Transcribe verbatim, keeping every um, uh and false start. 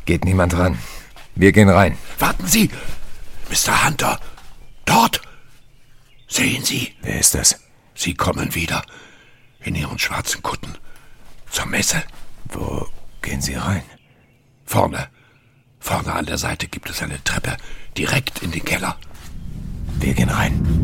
Geht niemand ran. Wir gehen rein. Warten Sie! Mister Hunter! Dort! Sehen Sie? Wer ist das? Sie kommen wieder. In Ihren schwarzen Kutten. Zur Messe. Wo gehen Sie rein? Vorne. Vorne an der Seite gibt es eine Treppe. Direkt in den Keller. Wir gehen rein.